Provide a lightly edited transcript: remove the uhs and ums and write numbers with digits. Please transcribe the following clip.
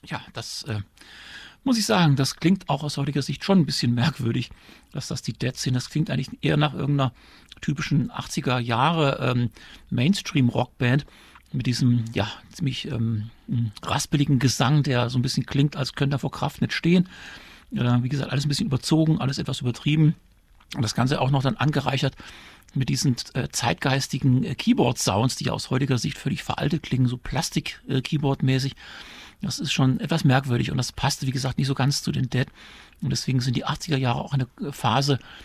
Ja, das muss ich sagen, das klingt auch aus heutiger Sicht schon ein bisschen merkwürdig, dass das die Dead sind. Das klingt eigentlich eher nach irgendeiner typischen 80er Jahre Mainstream-Rockband mit diesem, ja, ziemlich raspeligen Gesang, der so ein bisschen klingt, als könnte er vor Kraft nicht stehen. Wie gesagt, alles ein bisschen überzogen, alles etwas übertrieben. Und das Ganze auch noch dann angereichert mit diesen zeitgeistigen Keyboard-Sounds, die ja aus heutiger Sicht völlig veraltet klingen, so Plastik-Keyboard-mäßig. Das ist schon etwas merkwürdig und das passte, wie gesagt, nicht so ganz zu den Dead. Und deswegen sind die 80er Jahre auch eine Phase,